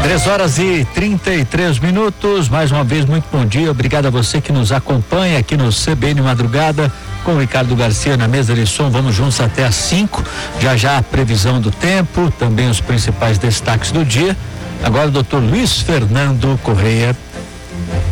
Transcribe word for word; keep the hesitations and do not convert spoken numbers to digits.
Três horas e trinta e três minutos, mais uma vez muito bom dia, obrigado a você que nos acompanha aqui no C B N Madrugada, com o Ricardo Garcia na mesa de som, vamos juntos até às cinco, já já a previsão do tempo, também os principais destaques do dia. Agora o doutor Luiz Fernando Correia.